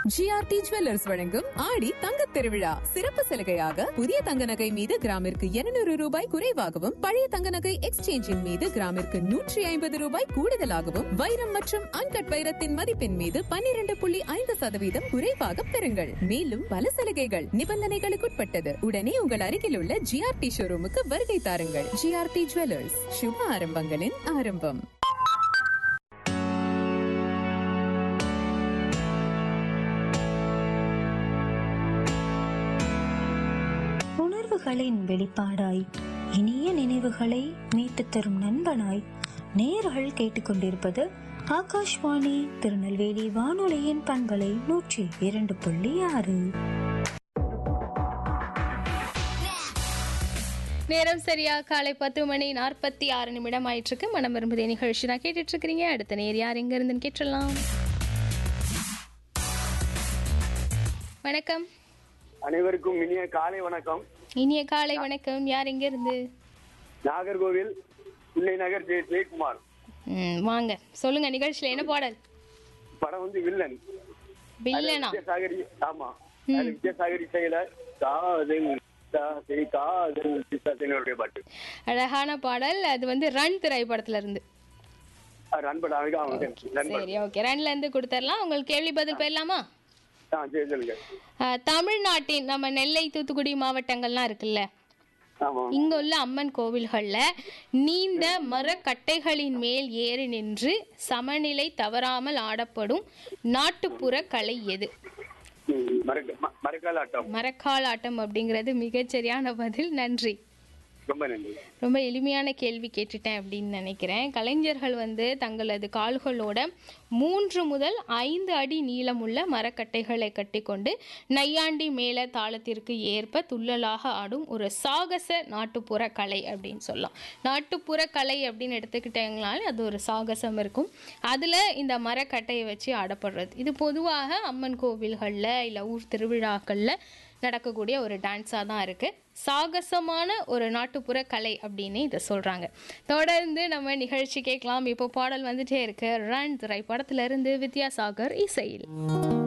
GRT jewellers வழங்கும் ஆடி தங்கத் திருவிழா சிறப்பு சலுகையாக புதிய தங்க நகை மீது கிராமிற்கு 200 ரூபாய் குறைவாகவும் பழைய தங்க நகை எக்ஸ்சேஞ்சின் மீது கிராமிற்கு 150 ரூபாய் கூடுதலாகவும் வைரம் மற்றும் அன்கட் வைரத்தின் மதிப்பின் மீது 12.5% குறைவாக பெறுங்கள். மேலும் பல சலுகைகள் நிபந்தனைகளுக்குட்பட்டது. உடனே உங்கள் அருகில் உள்ள ஜிஆர்டி ஷோரூமுக்கு வருகை தாருங்கள். ஜிஆர்டி ஜுவல்லர்ஸ், சுப ஆரம்பங்களின் ஆரம்பம். உணர்வுகளின் வெளிப்பாடாய் இனிய நினைவுகளை மீட்டு தரும் நண்பனாய் நேயர்கள் கேட்டுக்கொண்டிருப்பது ஆகாஷ்வாணி திருநெல்வேலி வானொலியின் பண்பலை 102.6. நேரம் சரியா காலை 10:46 ஆயிட்டு இருக்கு. மனம் விரும்புதே நிகழ்ச்சி தான் கேட்டுட்டு இருக்கிறீங்க. அடுத்த நேர் யார் எங்க இருந்துன்னு கேட்டுடலாம். வணக்கம். அனைவருக்கும் இனிய காலை வணக்கம். இனிய காலை வணக்கம். யார் எங்க இருந்து? நாகர்கோவில் பிள்ளை நகர் ஜெயக்குமார். வாங்க, சொல்லுங்க. நிகழ்ச்சியில என்ன பாடல்? படம் வந்து வில்லன். வில்லனா? விஜயசாகரி. ஆமா, விஜயசாகரி செய்யல பாட்டு. அழகான பாடல். அது வந்து ரன் திரைப்படத்துல இருந்து. சரி, ஓகே. ரன்ல இருந்து கொடுத்துடலாம். உங்களுக்கு கேள்வி பதில் போயிடலாமா? தமிழ்நாட்டின் நம்ம நெல்லை, தூத்துக்குடி மாவட்டங்கள்லாம் இருக்குல்ல, இங்க உள்ள அம்மன் கோவில்கள்ல நீண்ட மரக்கட்டைகளின் மேல் ஏறி நின்று சமநிலை தவறாமல் ஆடப்படும் நாட்டுப்புற கலை எது? மரக்கால் ஆட்டம் அப்படிங்கிறது மிகச்சரியான பதில். நன்றி. ரொம்ப எளிமையான கேள்வி கேட்டுட்டேன் அப்படின்னு நினைக்கிறேன். கலைஞர்கள் வந்து தங்களது கால்களோட 3 முதல் 5 அடி நீளமுள்ள மரக்கட்டைகளை கட்டி கொண்டு நையாண்டி மேல தாளத்திற்கு ஏற்ப துள்ளலாக ஆடும் ஒரு சாகச நாட்டுப்புற கலை அப்படின்னு சொல்லலாம். நாட்டுப்புற கலை அப்படின்னு எடுத்துக்கிட்டீங்கனாலே அது ஒரு சாகசம் இருக்கும். அதில் இந்த மரக்கட்டையை வச்சு ஆடப்படுறது. இது பொதுவாக அம்மன் கோவில்களில் இல்லை ஊர் திருவிழாக்களில் நடக்கக்கூடிய ஒரு டான்ஸாக தான் இருக்குது. சாகசமான ஒரு நாட்டுப்புற கலை அப்படின்னு இதை சொல்கிறாங்க. தொடர்ந்து நம்ம நிகழ்ச்சி கேட்கலாம். இப்போ பாடல் வந்துட்டே இருக்கு. ரன் திரைப்படத்திலிருந்து வித்யாசாகர் இசையில்.